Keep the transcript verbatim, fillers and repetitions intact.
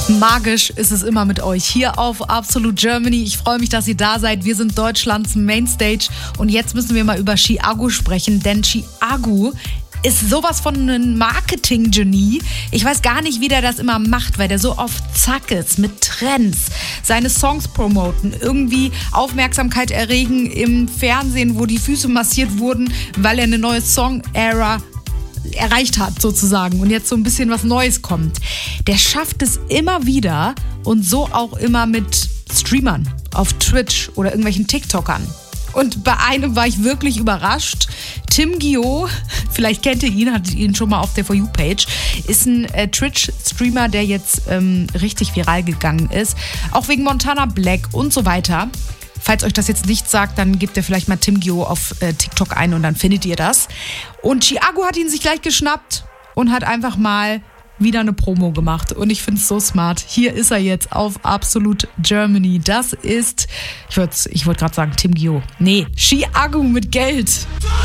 Magisch ist es immer mit euch hier auf Absolute Germany. Ich freue mich, dass ihr da seid. Wir sind Deutschlands Mainstage und jetzt müssen wir mal über Chiago sprechen, denn Chiago ist sowas von einem Marketing-Genie. Ich weiß gar nicht, wie der das immer macht, weil der so auf Zack ist mit Trends, seine Songs promoten, irgendwie Aufmerksamkeit erregen im Fernsehen, wo die Füße massiert wurden, weil er eine neue Song-Ära erreicht hat sozusagen und jetzt so ein bisschen was Neues kommt. Der schafft es immer wieder und so auch immer mit Streamern auf Twitch oder irgendwelchen TikTokern. Und bei einem war ich wirklich überrascht. Tim Gio, vielleicht kennt ihr ihn, hattet ihr ihn schon mal auf der For You-Page, ist ein äh, Twitch-Streamer, der jetzt ähm, richtig viral gegangen ist. Auch wegen Montana Black und so weiter. Falls euch das jetzt nicht sagt, dann gebt ihr vielleicht mal Tim Gio auf äh, TikTok ein und dann findet ihr das. Und Chiago hat ihn sich gleich geschnappt und hat einfach mal wieder eine Promo gemacht. Und ich finde es so smart. Hier ist er jetzt auf Absolute Germany. Das ist, ich wollte ich wollt gerade sagen Tim Gio. Nee, Chiago mit Geld.